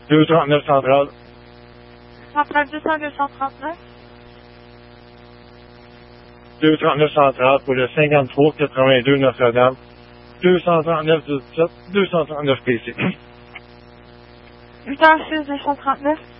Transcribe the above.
239 centrale. Centrale 200-239. 239 centrale pour le 53-82 Notre-Dame. 239-17, 239 PC. 8h06 239.